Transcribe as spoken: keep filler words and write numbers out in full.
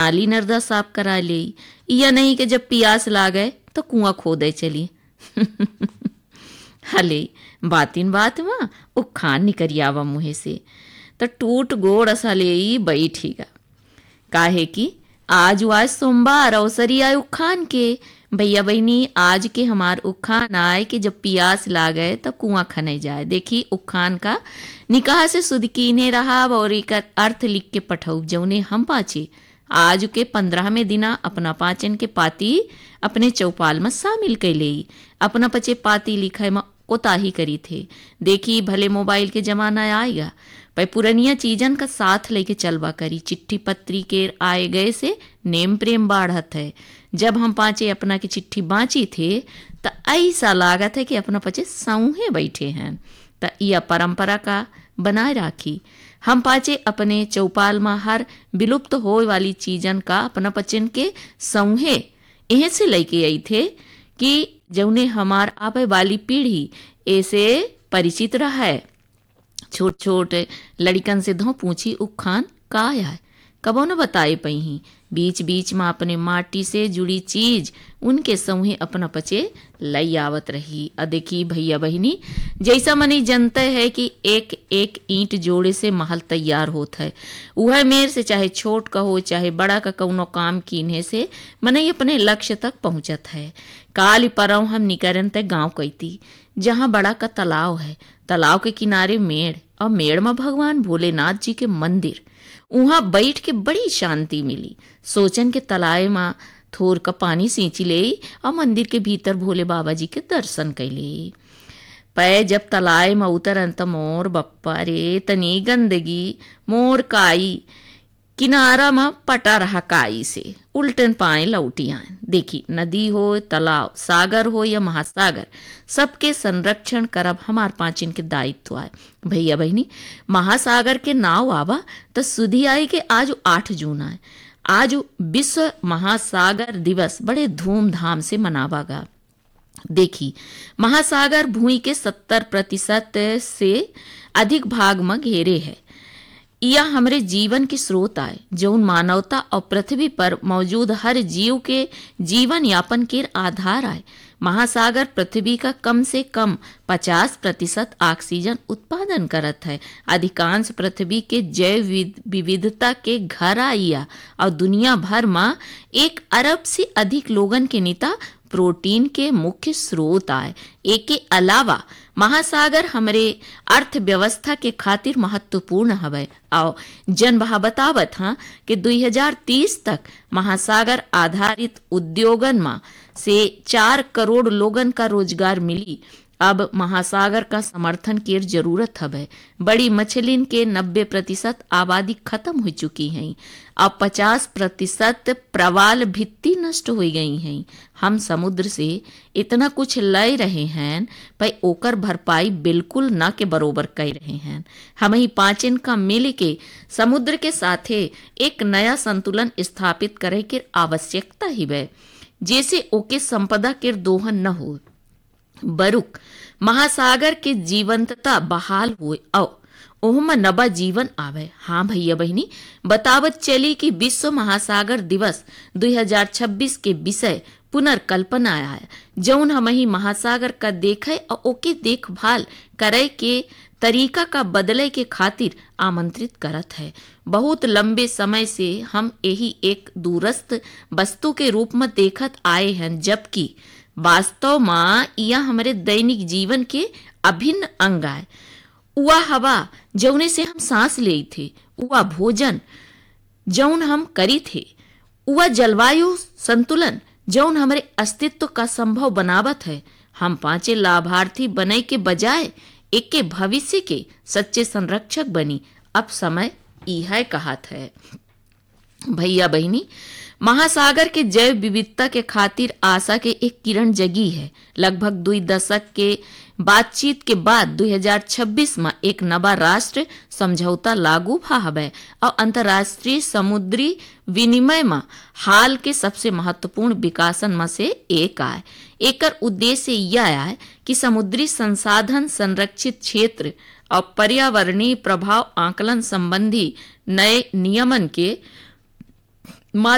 नाली नर्दा साफ करा ले, या नहीं कि जब प्यास लागे तो कुआं खोदे चली। हले बातिन बात में उखान निकरियावा मुहे से तो टूट गोड़ असा ले बैठीगा। काहे कि आज आज सोमवार अवसरी आए उखान के। भैया बहनी आज के हमार उखान आए कि जब प्यास लागे तो कुआं खने जाए। देखी उखान का निकाह से सुदकीने रहा और एक अर्थ लिख के पठाऊ जौने हम पाचे आज के पंद्रहवें दिना अपना पाचन के पाती अपने चौपाल में शामिल कर ले। अपना पचे पाती लिखे में कोताही करी थे। देखी भले मोबाइल के जमाना आएगा पर पुरनिया चीजन का साथ लेके चलवा करी। चिट्ठी पत्री के आए गए से नेम प्रेम बाढ़त है। जब हम पांचे अपना की चिट्ठी बाँची थे तो ऐसा लागत है कि अपना पचे सऊहे बैठे हैं। तो यह परंपरा का बनाए राखी। हम पाचे अपने चौपाल में हर विलुप्त होए वाली चीजन का अपना पचन के सऊहे एह से लेके आई थे कि जौने हमार आवे वाली पीढ़ी ऐसे परिचित रहा है। छोट छोट लड़कन से धो पूछी उखान का है, कबो न बताए पही। बीच बीच में अपने माटी से जुड़ी चीज उनके सऊहे अपना पचे लई आवत रही। अ देखी भैया बहिनी जैसा मनी जनते है कि एक एक ईंट जोड़े से महल तैयार होता है। वह मेर से चाहे छोट का हो चाहे बड़ा का कौनो काम कीन्हे से मने अपने लक्ष्य तक पहुंचत है। काल परव हम निकरन तक गांव कैती जहां बड़ा का तालाब है। तालाब के किनारे मेड़ और मेड़ में भगवान भोलेनाथ जी के मंदिर। वहां बैठ के बड़ी शांति मिली। सोचन के तलाए में थोर का पानी सींची ले और मंदिर के भीतर भोले बाबा जी के दर्शन कैले। पै जब तलाए में उतरन त मोर बप्पा रे तनी गंदगी मोर काई किनारा में पटा रहा काई से उल्टन पाए लौटी आए। देखी नदी हो तालाब सागर हो या महासागर सबके संरक्षण करब हमार पाचिन के दायित्व आए। भैया बहनी महासागर के नाव आवा तो सुधी आई के आज आठ जून आए। आज विश्व महासागर दिवस बड़े धूमधाम से मनावागा। देखी महासागर भूमि के सत्तर प्रतिशत से अधिक भाग में घेरे है। यह हमारे जीवन के स्रोत आए जौन मानवता और पृथ्वी पर मौजूद हर जीव के जीवन यापन के आधार आए। महासागर पृथ्वी का कम से कम पचास प्रतिशत ऑक्सीजन उत्पादन करत है। अधिकांश पृथ्वी के जैव विविधता के घर आइया और दुनिया भर में एक अरब से अधिक लोगन के नेता प्रोटीन के मुख्य स्रोत आए। एक के अलावा महासागर हमारे अर्थव्यवस्था के खातिर महत्वपूर्ण हवे और जन बहा बतावत हाँ कि दो हज़ार तीस तक महासागर आधारित उद्योगन में से चार करोड़ लोगन का रोजगार मिली। अब महासागर का समर्थन की जरूरत हवे। बड़ी मछलिन के नब्बे प्रतिशत आबादी खत्म हो चुकी है। अब पचास प्रतिशत प्रवाल भित्ति नष्ट हो गई हैं। हम समुद्र से इतना कुछ ले रहे हैं पर ओकर भरपाई बिल्कुल न के बरोबर कर रहे हैं। हम ही पाचन का मिल के समुद्र के साथे एक नया संतुलन स्थापित करे के आवश्यकता ही है जैसे ओके संपदा के दोहन न हो। बरुक महासागर के जीवंतता बहाल हुए औ ओहमा नबा जीवन आवे। हाँ भैया बहनी बतावत चली कि विश्व महासागर दिवस दो हज़ार छब्बीस के विषय पुनर्कल्पना आया है जौन हम ही महासागर का देखे और ओके देखभाल करे के तरीका का बदले के खातिर आमंत्रित करत है। बहुत लंबे समय से हम यही एक दूरस्थ वस्तु के रूप में देखत आए हैं जबकि वास्तव में यह हमारे दैनिक जीवन के अभिन्न अंग है। उआ हवा जौने से हम सांस ले थे, उआ भोजन जौन हम करी थे, उआ जलवायु संतुलन जौन हमारे अस्तित्व का संभव बनावत है। हम पांचे लाभार्थी बने के बजाय एक के भविष्य के सच्चे संरक्षक बनी। अब समय यह कहत है। भैया बहनी महासागर के जैव विविधता के खातिर आशा के एक किरण जगी है। लगभग दो दशक के बातचीत के बाद दो हज़ार छब्बीस में एक नवा राष्ट्र समझौता लागू भा हवे और अंतर्राष्ट्रीय समुद्री विनिमय में हाल के सबसे महत्वपूर्ण विकासन में से एक आए। एकर उद्देश्य यह है कि समुद्री संसाधन संरक्षित क्षेत्र और पर्यावरणीय प्रभाव आकलन संबंधी नए नियमन के